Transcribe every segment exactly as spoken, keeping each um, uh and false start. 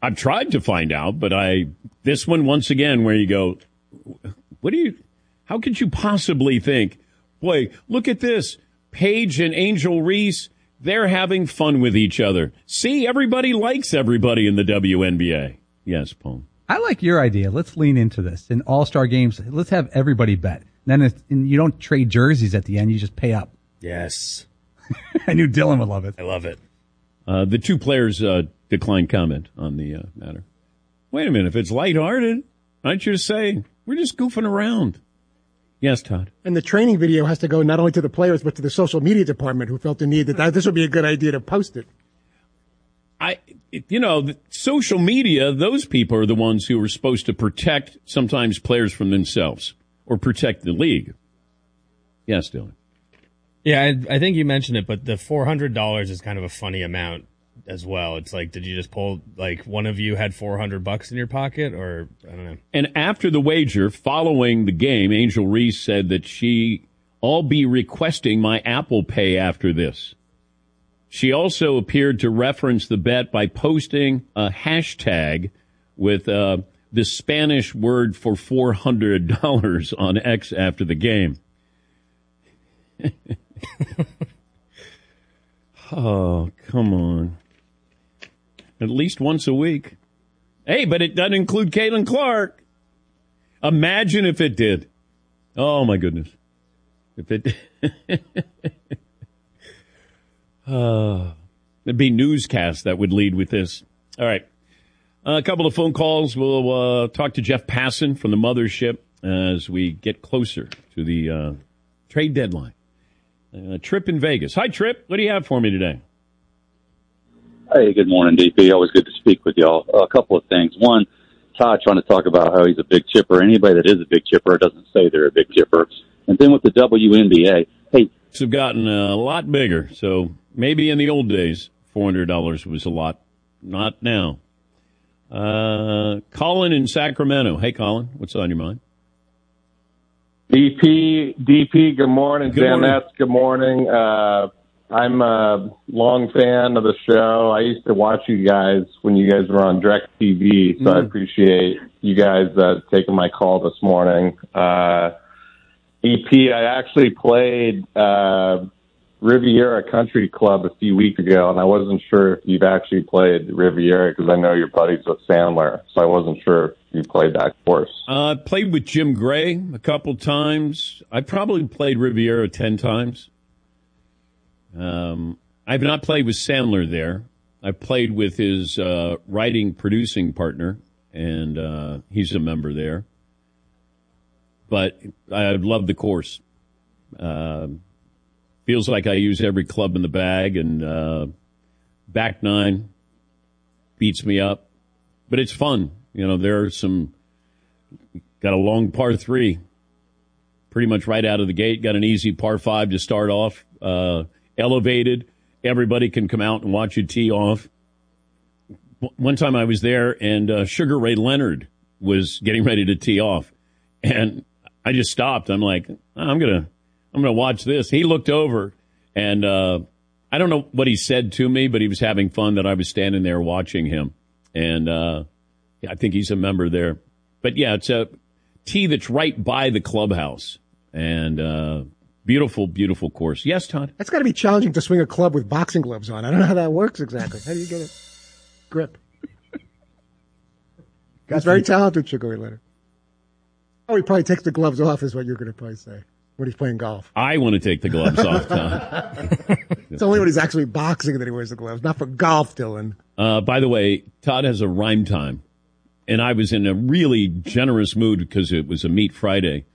I've tried to find out, but I this one once again where you go, what do you? How could you possibly think? Boy, look at this. Paige and Angel Reese, they're having fun with each other. See, everybody likes everybody in the W N B A. Yes, Paul. I like your idea. Let's lean into this. In All-Star games, let's have everybody bet. Then it's, and you don't trade jerseys at the end. You just pay up. Yes. I knew Dylan would love it. I love it. Uh, the two players uh, declined comment on the uh, matter. Wait a minute. If it's lighthearted, aren't you just saying, we're just goofing around. Yes, Todd. And the training video has to go not only to the players, but to the social media department who felt the need that this would be a good idea to post it. I, you know, the social media, those people are the ones who are supposed to protect sometimes players from themselves or protect the league. Yes, Dylan. Yeah, I, I think you mentioned it, but the four hundred dollars is kind of a funny amount as well. It's like, did you just pull, like, one of you had four hundred bucks in your pocket, or I don't know. And after the wager, following the game, Angel Reese said that she, I'll be requesting my Apple Pay after this. She also appeared to reference the bet by posting a hashtag with uh, the Spanish word for four hundred dollars on X after the game. Oh, come on. At least once a week. Hey, but it doesn't include Caitlin Clark. Imagine if it did. Oh, my goodness. If it uh, it'd be newscasts that would lead with this. All right. Uh, a couple of phone calls. We'll uh, talk to Jeff Passan from the mothership as we get closer to the uh, trade deadline. Uh, Trip in Vegas. Hi, Trip. What do you have for me today? Hey, good morning, D P. Always good to speak with y'all. A couple of things. One, Todd trying to talk about how he's a big chipper. Anybody that is a big chipper doesn't say they're a big chipper. And then with the W N B A, hey. Have gotten a lot bigger. So maybe in the old days, four hundred dollars was a lot. Not now. Uh, Colin in Sacramento. Hey, Colin, what's on your mind? D P, D P, good morning. Good Dan morning. Nets, good morning. Uh, I'm a long fan of the show. I used to watch you guys when you guys were on DirecTV, so Mm. I appreciate you guys uh, taking my call this morning. Uh, D P, I actually played uh, Riviera Country Club a few weeks ago, and I wasn't sure if you've actually played Riviera because I know you're buddies with Sandler, so I wasn't sure if you played that course. I uh, played with Jim Gray a couple times. I probably played Riviera ten times. Um, I've not played with Sandler there. I've played with his uh, writing, producing partner, and uh, he's a member there. But I love the course. Uh, feels like I use every club in the bag, and uh, back nine beats me up. But it's fun. You know, there are some, got a long par three, pretty much right out of the gate. Got an easy par five to start off, uh, elevated. Everybody can come out and watch you tee off. One time I was there, and uh, Sugar Ray Leonard was getting ready to tee off, and I just stopped. I'm like, I'm gonna, I'm gonna watch this. He looked over, and uh, I don't know what he said to me, but he was having fun that I was standing there watching him, and uh, I think he's a member there. But yeah, it's a tee that's right by the clubhouse, and uh, beautiful, beautiful course. Yes, Todd? That's got to be challenging to swing a club with boxing gloves on. I don't know how that works exactly. How do you get it? Grip. He's very talented, Sugar Ray Leonard. Oh, he probably takes the gloves off is what you're going to probably say when he's playing golf. I want to take the gloves off, Todd. It's only when he's actually boxing that he wears the gloves, not for golf, Dylan. Uh, by the way, Todd has a rhyme time, and I was in a really generous mood because it was a Meat Friday.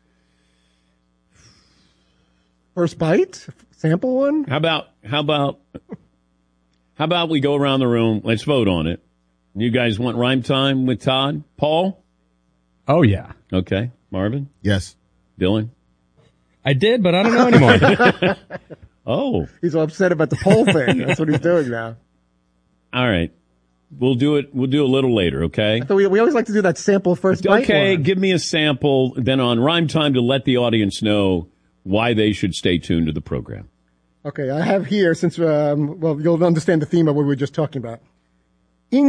First bite? Sample one? How about, how about, how about we go around the room? Let's vote on it. You guys want rhyme time with Todd? Paul? Oh, yeah. Okay. Marvin? Yes. Dylan? I did, but I don't know anymore. Oh. He's all upset about the poll thing. That's what he's doing now. All right. We'll do it. We'll do a little later, okay? So we, we always like to do that sample first bite Okay, one. give me a sample, then on rhyme time to let the audience know why they should stay tuned to the program. Okay, I have here, since, um, well, you'll understand the theme of what we were just talking about.